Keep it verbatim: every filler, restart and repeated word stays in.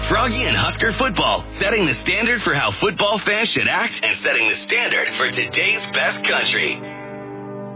Froggy and Husker football, setting the standard for how football fans should act and setting the standard for today's best country.